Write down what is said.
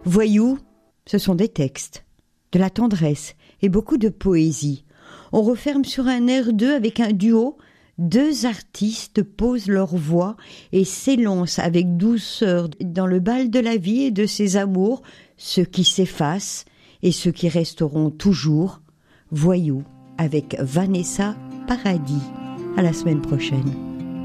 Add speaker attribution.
Speaker 1: Voyou, ce sont des textes, de la tendresse et beaucoup de poésie. On referme sur un air d'eux avec un duo. Deux artistes posent leur voix et s'élancent avec douceur dans le bal de la vie et de ses amours, ceux qui s'effacent et ceux qui resteront toujours. Voyou avec Vanessa Paradis. À la semaine prochaine.